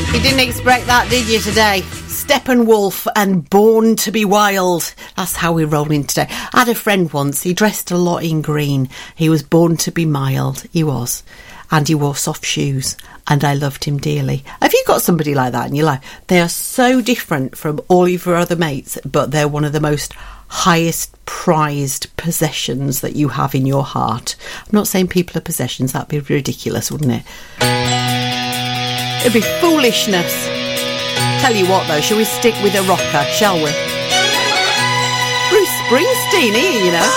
You didn't expect that, did you, today? Steppenwolf and Born to be Wild. That's how we're rolling today. I had a friend once, he dressed a lot in green. He was born to be mild, he was. And he wore soft shoes, and I loved him dearly. Have you got somebody like that in your life? They are so different from all of your other mates, but they're one of the most highest prized possessions that you have in your heart. I'm not saying people are possessions, that'd be ridiculous, wouldn't it? It'd be foolishness. Tell you what though, shall we stick with a rocker, shall we? Bruce Springsteen here, you know.